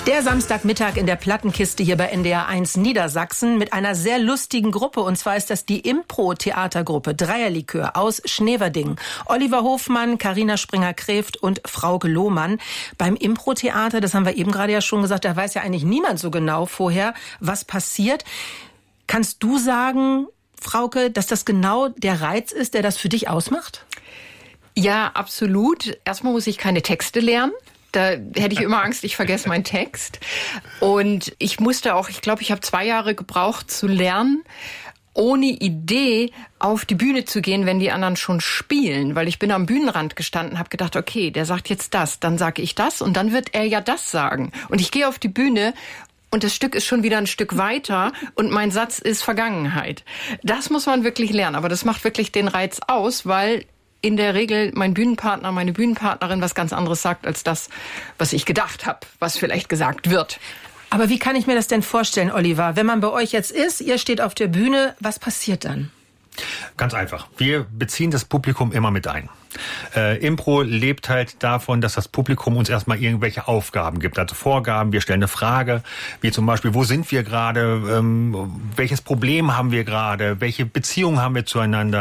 Der Samstagmittag in der Plattenkiste hier bei NDR 1 Niedersachsen mit einer sehr lustigen Gruppe. Und zwar ist das die Impro-Theatergruppe Dreierlikör aus Schneverdingen. Oliver Hofmann, Carina Springer-Kreft und Frauke Lohmann. Beim Impro-Theater, das haben wir eben gerade ja schon gesagt, da weiß ja eigentlich niemand so genau vorher, was passiert. Kannst du sagen, Frauke, dass das genau der Reiz ist, der das für dich ausmacht? Ja, absolut. Erstmal muss ich keine Texte lernen. Da hätte ich immer Angst, ich vergesse meinen Text. Und ich musste auch, ich glaube, ich habe 2 Jahre gebraucht zu lernen, ohne Idee auf die Bühne zu gehen, wenn die anderen schon spielen. Weil ich bin am Bühnenrand gestanden, habe gedacht, okay, der sagt jetzt das, dann sage ich das und dann wird er ja das sagen. Und ich gehe auf die Bühne und das Stück ist schon wieder ein Stück weiter und mein Satz ist Vergangenheit. Das muss man wirklich lernen, aber das macht wirklich den Reiz aus, weil in der Regel mein Bühnenpartner, meine Bühnenpartnerin was ganz anderes sagt als das, was ich gedacht habe, was vielleicht gesagt wird. Aber wie kann ich mir das denn vorstellen, Oliver? Wenn man bei euch jetzt ist, ihr steht auf der Bühne, was passiert dann? Ganz einfach. Wir beziehen das Publikum immer mit ein. Impro lebt halt davon, dass das Publikum uns erstmal irgendwelche Aufgaben gibt, also Vorgaben. Wir stellen eine Frage, wie zum Beispiel, wo sind wir gerade, welches Problem haben wir gerade, welche Beziehung haben wir zueinander.